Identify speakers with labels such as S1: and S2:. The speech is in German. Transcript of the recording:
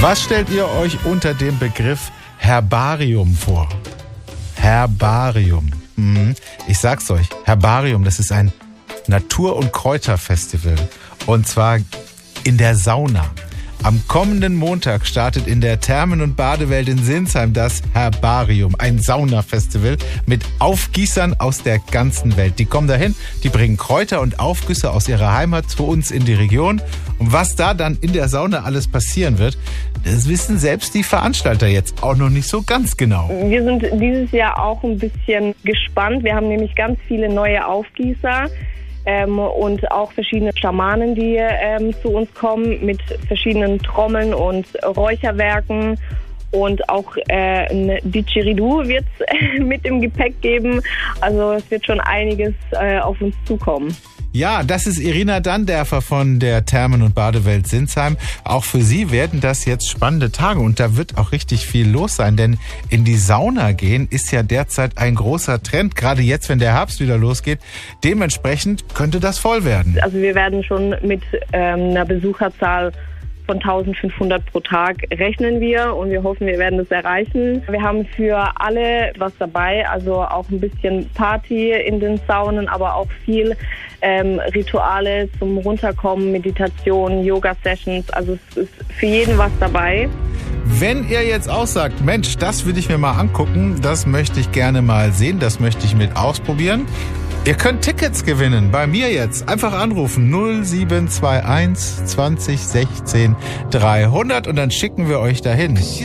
S1: Was stellt ihr euch unter dem Begriff Herbarium vor? Herbarium. Ich sag's euch, Herbarium, das ist ein Natur- und Kräuterfestival. Und zwar in der Sauna. Am kommenden Montag startet in der Thermen- und Badewelt in Sinsheim das Herbarium, ein Saunafestival mit Aufgießern aus der ganzen Welt. Die kommen dahin, die bringen Kräuter und Aufgüsse aus ihrer Heimat zu uns in die Region. Und was da dann in der Sauna alles passieren wird, das wissen selbst die Veranstalter jetzt auch noch nicht so ganz genau.
S2: Wir sind dieses Jahr auch ein bisschen gespannt. Wir haben nämlich ganz viele neue Aufgießer. Und auch verschiedene Schamanen, die zu uns kommen mit verschiedenen Trommeln und Räucherwerken. Und auch ein Didgeridoo wird es mit im Gepäck geben. Also es wird schon einiges auf uns zukommen.
S1: Ja, das ist Irina Danderfer von der Thermen- und Badewelt Sinsheim. Auch für Sie werden das jetzt spannende Tage und da wird auch richtig viel los sein, denn in die Sauna gehen ist ja derzeit ein großer Trend, gerade jetzt, wenn der Herbst wieder losgeht. Dementsprechend könnte das voll werden.
S2: Also wir werden schon mit einer Besucherzahl von 1500 pro Tag rechnen wir und wir hoffen, wir werden das erreichen. Wir haben für alle was dabei, also auch ein bisschen Party in den Saunen, aber auch viel Rituale zum Runterkommen, Meditation, Yoga-Sessions, also es ist für jeden was dabei.
S1: Wenn ihr jetzt auch sagt, Mensch, das will ich mir mal angucken, das möchte ich gerne mal sehen, das möchte ich mit ausprobieren. Ihr könnt Tickets gewinnen, bei mir jetzt. Einfach anrufen 0721 20 16 300 und dann schicken wir euch dahin.